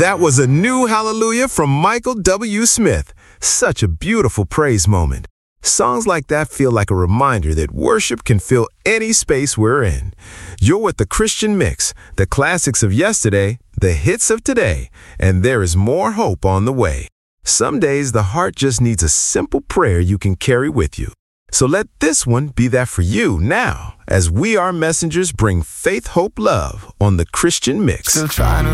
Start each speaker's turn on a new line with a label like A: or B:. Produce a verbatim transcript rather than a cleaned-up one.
A: That was a new hallelujah from Michael W. Smith. Such a beautiful praise moment. Songs like that feel like a reminder that worship can fill any space we're in. You're with the Christian Mix, the classics of yesterday, the hits of today, and there is more hope on the way. Some days the heart just needs a simple prayer you can carry with you. So let this one be that for you now, as We Are Messengers bring faith, hope, love on the Christian Mix.
B: Still trying to